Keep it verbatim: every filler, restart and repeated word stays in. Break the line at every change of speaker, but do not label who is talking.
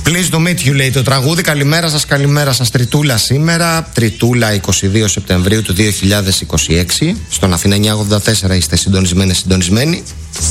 Please to meet you, λέει το τραγούδι. Καλημέρα σας, καλημέρα σας. Τριτούλα σήμερα, Τριτούλα είκοσι δύο Σεπτεμβρίου του δύο χιλιάδες είκοσι έξι. Στον Αθήνα εννιακόσια ογδόντα τέσσερα είστε συντονισμένοι, συντονισμένοι.